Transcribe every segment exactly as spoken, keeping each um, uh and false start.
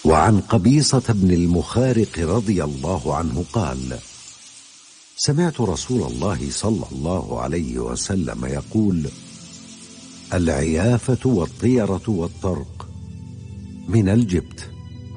وعن قبيصة بن المخارق رضي الله عنه قال: سمعت رسول الله صلى الله عليه وسلم يقول: العيافة والطيرة والطرق من الجبت.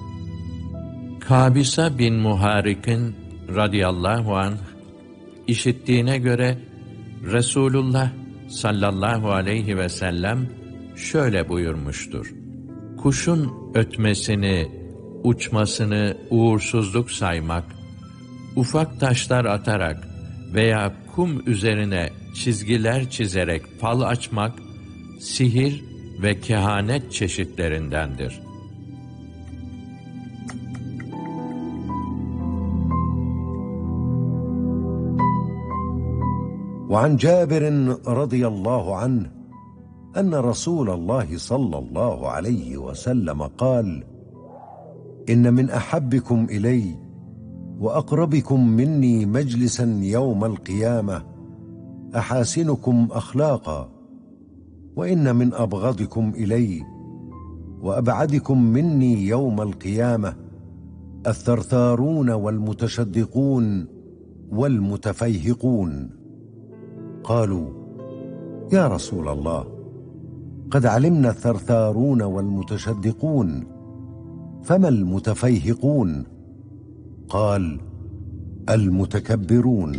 Kabisa bin Muharik'in radıyallahu anh işittiğine göre Resulullah sallallahu aleyhi ve sellem şöyle buyurmuştur: Kuşun ötmesini, uçmasını uğursuzluk saymak, ufak taşlar atarak veya kum üzerine çizgiler çizerek fal açmak, sihir ve kehanet çeşitlerindendir. وعن جابر رضي الله عنه أن رسول الله صلى الله عليه وسلم قال: إن من أحبكم إلي وأقربكم مني مجلسا يوم القيامة أحاسنكم أخلاقا، وإن من أبغضكم إلي وأبعدكم مني يوم القيامة الثرثارون والمتشدقون والمتفيهقون. قالوا: يا رسول الله، قد علمنا الثرثارون والمتشدقون، فما المتفيهقون؟ قال: المتكبرون.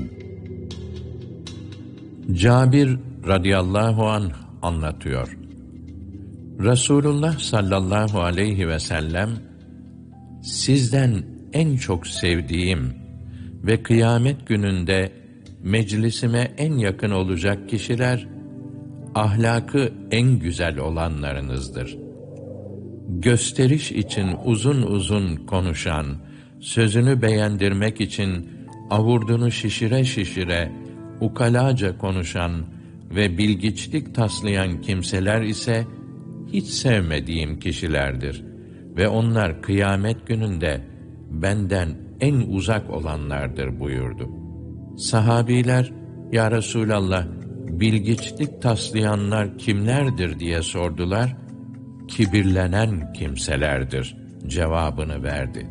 Cabir radıyallahu anh anlatıyor. Resulullah sallallahu aleyhi ve sellem, sizden en çok sevdiğim ve kıyamet gününde meclisime en yakın olacak kişiler, ahlakı en güzel olanlarınızdır. Gösteriş için uzun uzun konuşan, sözünü beğendirmek için avurdunu şişire şişire, ukalaca konuşan ve bilgiçlik taslayan kimseler ise hiç sevmediğim kişilerdir ve onlar kıyamet gününde benden en uzak olanlardır buyurdu. Sahabiler, ya Resulallah, bilgiçlik taslayanlar kimlerdir diye sordular. Kibirlenen kimselerdir cevabını verdi.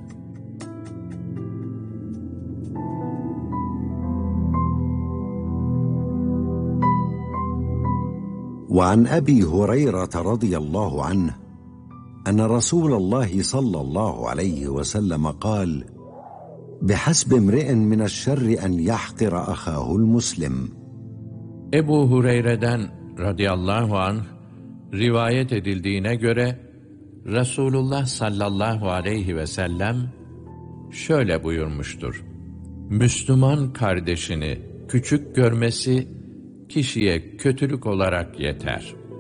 وعن أبي هريرة رضي الله عنه أن رسول الله صلى الله عليه وسلم قال: بحسب امرئ من الشر أن يحقر أخاه المسلم. Ebu Hureyre'den radıyallahu anh rivayet edildiğine göre Resulullah sallallahu aleyhi ve sellem şöyle buyurmuştur: Müslüman kardeşini küçük görmesi kişiye kötülük olarak yeter.